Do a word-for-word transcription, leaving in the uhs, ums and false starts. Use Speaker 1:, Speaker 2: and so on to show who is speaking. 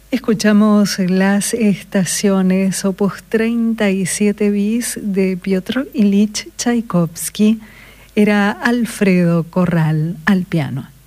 Speaker 1: Escuchamos las estaciones opus treinta y siete bis de Piotr Ilich Tchaikovsky. Era Alfredo Corral al piano.